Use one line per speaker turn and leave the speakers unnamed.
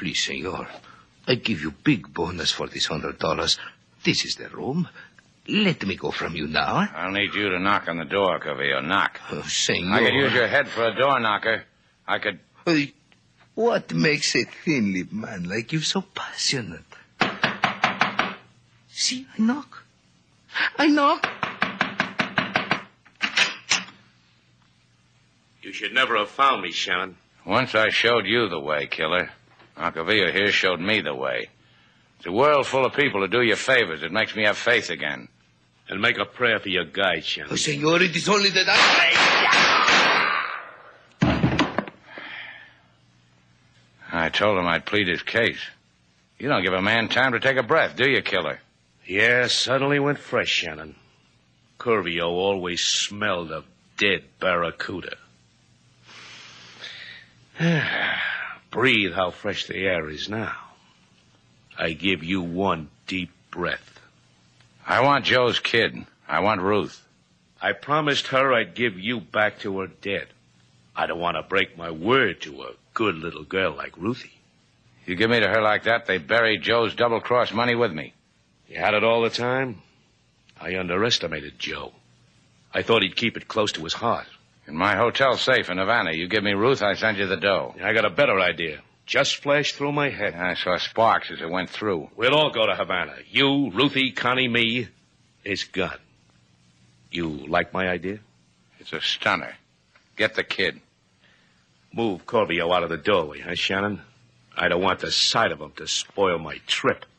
Please, senor. I give you big bonus for this $100. This is the room. Let me go from you now.
I'll need you to knock on the door, Carvillo. Knock.
Oh, senor.
I could use your head for a door knocker. I could...
What makes a thin-lipped man like you so passionate? See, I knock. I knock.
You should never have found me, Shannon.
Once I showed you the way, killer. Carvillo here showed me the way. It's a world full of people who do you favors. It makes me have faith again.
And make a prayer for your guide, Shannon.
Oh, senor, it is only that
I told him I'd plead his case. You don't give a man time to take a breath, do you, killer?
Yeah, suddenly went fresh, Shannon. Curvio always smelled of dead barracuda. Breathe how fresh the air is now. I give you one deep breath.
I want Joe's kid. I want Ruth.
I promised her I'd give you back to her dead. I don't want to break my word to a good little girl like Ruthie.
You give me to her like that, they bury Joe's double-cross money with me.
You had it all the time? I underestimated Joe. I thought he'd keep it close to his heart.
In my hotel safe in Havana, you give me Ruth, I send you the dough.
I got a better idea. Just flashed through my head.
I saw sparks as it went through.
We'll all go to Havana. You, Ruthie, Connie, me. It's gone. You like my idea?
It's a stunner. Get the kid.
Move Corbio out of the doorway, huh, Shannon? I don't want the sight of him to spoil my trip.